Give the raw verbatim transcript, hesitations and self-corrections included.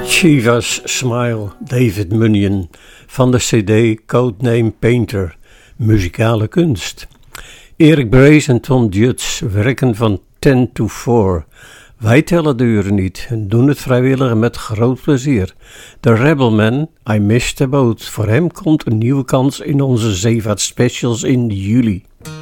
Shiva's Smile, David Munyon, van de cd Codename Painter, muzikale kunst. Erik Brace en Tom Jutz werken van ten to four. Wij tellen de uren niet en doen het vrijwillig met groot plezier. De Rebelman, I Missed the Boat. Voor hem komt een nieuwe kans in onze zeevaartspecials in juli.